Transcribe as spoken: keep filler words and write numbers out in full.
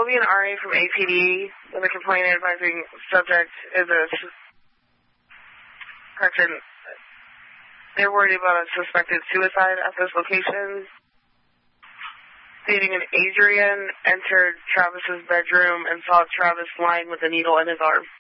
be an R A from A P D with a complaint advising subject is a correction. They're worried about a suspected suicide at this location. Stating an Adrian entered Travis's bedroom and saw Travis lying with a needle in his arm.